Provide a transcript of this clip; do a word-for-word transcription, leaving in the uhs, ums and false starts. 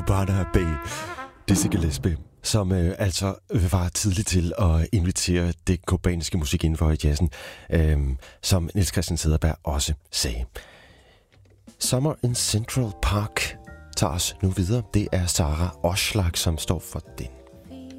Barnaby Dizzy Gillespie, som øh, altså var tidligt til at invitere det kubanske musik inden for jazzen, øh, som Niels Christian Cederberg også sagde. Summer in Central Park tager os nu videre. Det er Sarah Oslak, som står for den.